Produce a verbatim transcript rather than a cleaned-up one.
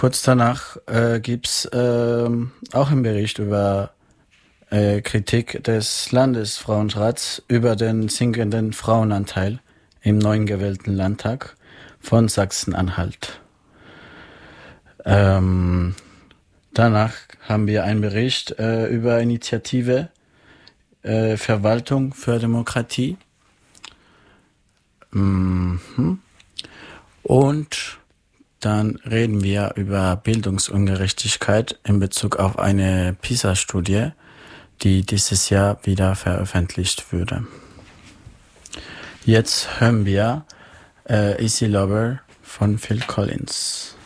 kurz danach äh, gibt's äh, auch einen Bericht über äh, Kritik des Landesfrauenrats über den sinkenden Frauenanteil im neuen gewählten Landtag von Sachsen-Anhalt. Ähm, danach haben wir einen Bericht äh, über Initiative äh, Verwaltung für Demokratie. Mhm. Und dann reden wir über Bildungsungerechtigkeit in Bezug auf eine PISA-Studie, die dieses Jahr wieder veröffentlicht wurde. Jetzt hören wir äh, Easy Lover von Phil Collins.